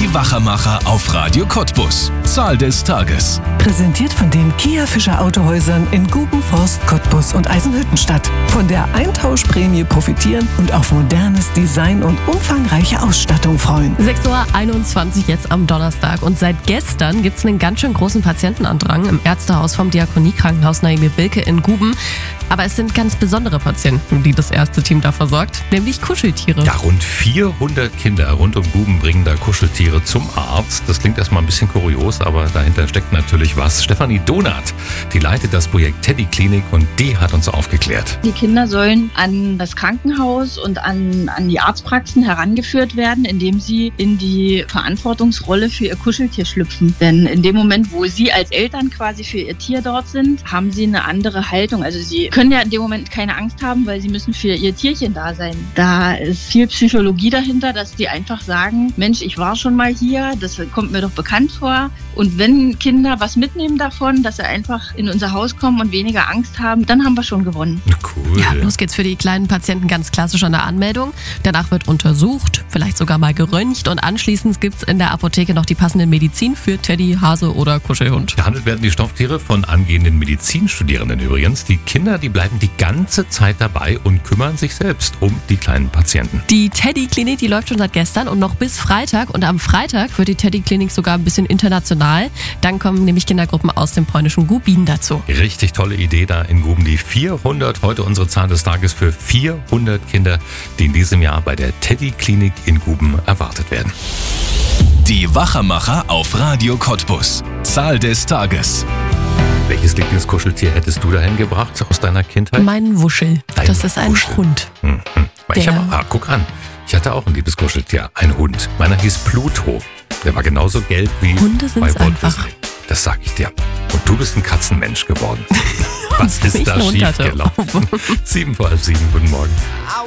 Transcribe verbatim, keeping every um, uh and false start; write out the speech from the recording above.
Die Wachermacher auf Radio Cottbus. Zahl des Tages. Präsentiert von den Kia Fischer Autohäusern in Guben, Forst, Cottbus und Eisenhüttenstadt. Von der Eintauschprämie profitieren und auf modernes Design und umfangreiche Ausstattung freuen. sechs Uhr einundzwanzig jetzt am Donnerstag. Und seit gestern gibt es einen ganz schön großen Patientenandrang im Ärztehaus vom Diakoniekrankenhaus Naime Wilke in Guben. Aber es sind ganz besondere Patienten, die das erste Team da versorgt, nämlich Kuscheltiere. Ja, rund vierhundert Kinder rund um Guben bringen da Kuscheltiere zum Arzt. Das klingt erstmal ein bisschen kurios, aber dahinter steckt natürlich was. Stefanie Donath, die leitet das Projekt Teddy Klinik und die hat uns aufgeklärt. Die Kinder sollen an das Krankenhaus und an, an die Arztpraxen herangeführt werden, indem sie in die Verantwortungsrolle für ihr Kuscheltier schlüpfen. Denn in dem Moment, wo sie als Eltern quasi für ihr Tier dort sind, haben sie eine andere Haltung. Also sie können ja in dem Moment keine Angst haben, weil sie müssen für ihr Tierchen da sein. Da ist viel Psychologie dahinter, dass die einfach sagen, Mensch, ich war schon mal hier, das kommt mir doch bekannt vor. Und wenn Kinder was mitnehmen davon, dass sie einfach in unser Haus kommen und weniger Angst haben, dann haben wir schon gewonnen. Cool. Ja, los geht's für die kleinen Patienten ganz klassisch an der Anmeldung. Danach wird untersucht, vielleicht sogar mal geröntgt und anschließend gibt's in der Apotheke noch die passende Medizin für Teddy, Hase oder Kuschelhund. Behandelt werden die Stofftiere von angehenden Medizinstudierenden übrigens. Die Kinder, die bleiben die ganze Zeit dabei und kümmern sich selbst um die kleinen Patienten. Die Teddy-Klinik, die läuft schon seit gestern und noch bis Freitag. Und am Freitag wird die Teddy-Klinik sogar ein bisschen international. Dann kommen nämlich Kindergruppen aus dem polnischen Gubin dazu. Richtig tolle Idee da in Guben. Die vierhundert, heute unsere Zahl des Tages für vierhundert Kinder, die in diesem Jahr bei der Teddy-Klinik in Guben erwartet werden. Die Wachermacher auf Radio Cottbus. Zahl des Tages. Welches Lieblingskuscheltier hättest du dahin gebracht aus deiner Kindheit? Mein Wuschel. Dein das ist ein Wuschel. Hund. Hm, hm. Ich Der- hab, ah, guck an. Ich hatte auch ein liebes Kuscheltier, ein Hund. Meiner hieß Pluto. Der war genauso gelb wie Hunde sind's bei Walt einfach. Disney. Das sag ich dir. Und du bist ein Katzenmensch geworden. Was ist Ich da einen Hund hatte. schiefgelaufen? Sieben vor halb sieben, guten Morgen.